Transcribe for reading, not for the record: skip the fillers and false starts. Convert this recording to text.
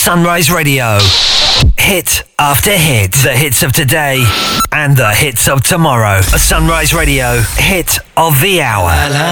Sunrise Radio. Hit after hit. The hits of today and the hits of tomorrow. A Sunrise Radio hit of the hour.